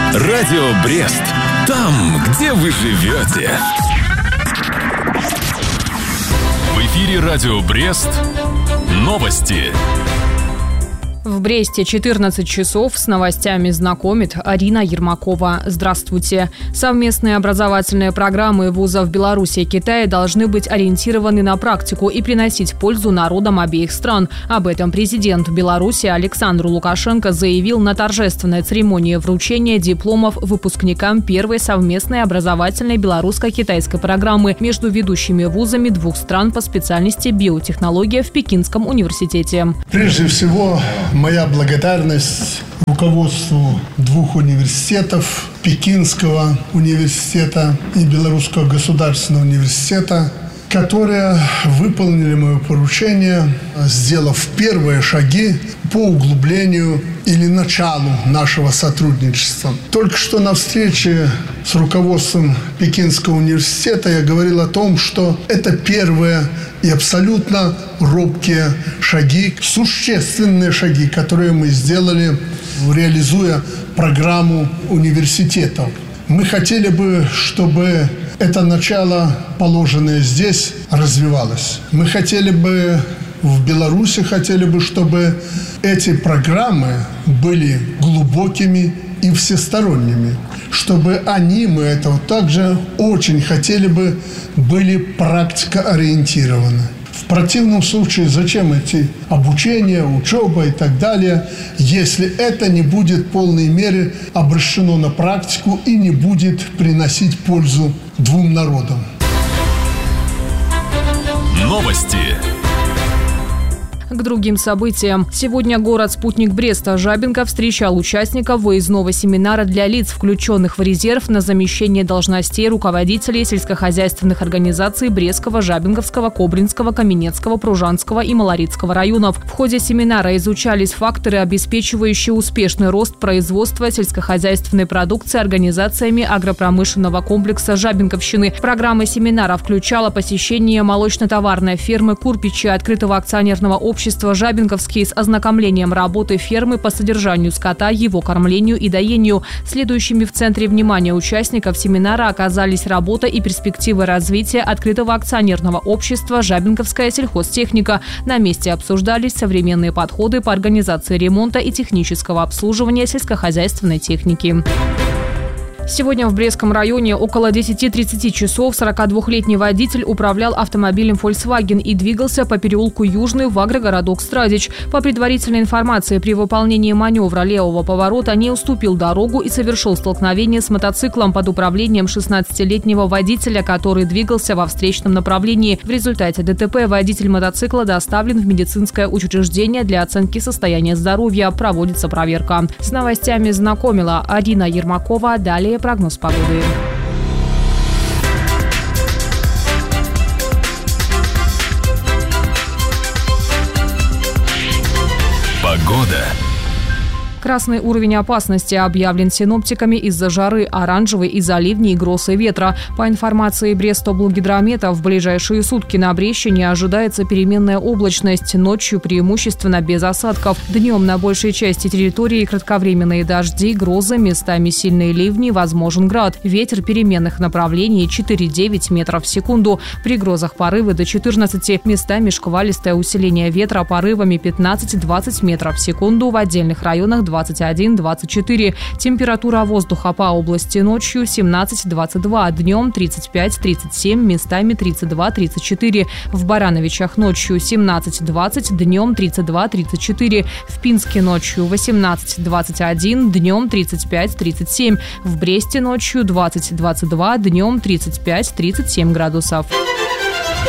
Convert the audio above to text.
Радио Брест. Там, где вы живете. В эфире Радио Брест. Новости. В Бресте 14 часов с новостями знакомит Арина Ермакова. Здравствуйте. Совместные образовательные программы вузов Беларуси и Китая должны быть ориентированы на практику и приносить пользу народам обеих стран. Об этом президент Беларуси Александр Лукашенко заявил на торжественной церемонии вручения дипломов выпускникам первой совместной образовательной белорусско-китайской программы между ведущими вузами двух стран по специальности биотехнология в Пекинском университете. Прежде всего, моя благодарность руководству двух университетов, Пекинского университета и Белорусского государственного университета, которые выполнили мое поручение, сделав первые шаги по углублению или началу нашего сотрудничества. Только что на встрече с руководством Пекинского университета я говорил о том, что это первые и абсолютно робкие шаги, существенные шаги, которые мы сделали, реализуя программу университетов. Мы хотели бы, чтобы это начало, положенное здесь, развивалось. Мы хотели бы в Беларуси, чтобы эти программы были глубокими и всесторонними, чтобы они, мы этого также очень хотели бы, были практикоориентированы. В противном случае зачем эти обучение, учеба и так далее, если это не будет в полной мере обращено на практику и не будет приносить пользу двум народам. Новости. К другим событиям. Сегодня город-спутник Бреста Жабинка встречал участников выездного семинара для лиц, включенных в резерв на замещение должностей руководителей сельскохозяйственных организаций Брестского, Жабинковского, Кобринского, Каменецкого, Пружанского и Малорицкого районов. В ходе семинара изучались факторы, обеспечивающие успешный рост производства сельскохозяйственной продукции организациями агропромышленного комплекса Жабинковщины. Программа семинара включала посещение молочно-товарной фермы Курпичи, открытого акционерного общества «Жабинковский» с ознакомлением работы фермы по содержанию скота, его кормлению и доению. Следующими в центре внимания участников семинара оказались работа и перспективы развития открытого акционерного общества «Жабинковская сельхозтехника». На месте обсуждались современные подходы по организации ремонта и технического обслуживания сельскохозяйственной техники. Сегодня в Брестском районе около 10:30 часов 42-летний водитель управлял автомобилем Volkswagen и двигался по переулку Южный в агрогородок Страдич. По предварительной информации, при выполнении маневра левого поворота не уступил дорогу и совершил столкновение с мотоциклом под управлением 16-летнего водителя, который двигался во встречном направлении. В результате ДТП водитель мотоцикла доставлен в медицинское учреждение для оценки состояния здоровья. Проводится проверка. С новостями знакомила Арина Ермакова. Далее прогноз погоды. Погода. Красный уровень опасности объявлен синоптиками из-за жары, оранжевый из-за ливней, гроз и ветра. По информации Брестоблгидромета, в ближайшие сутки на Брещине ожидается переменная облачность, ночью преимущественно без осадков. Днем на большей части территории кратковременные дожди, грозы, местами сильные ливни, возможен град. Ветер переменных направлений 4-9 метров в секунду. При грозах порывы до 14, местами шквалистое усиление ветра порывами 15-20 метров в секунду, в отдельных районах 21-24. Температура воздуха по области ночью 17-22, днем 35-37, местами 32-34. В Барановичах ночью 17-20, днем 32-34. В Пинске ночью 18-21, днем 35-37. В Бресте ночью 20-22, днем 35-37 градусов.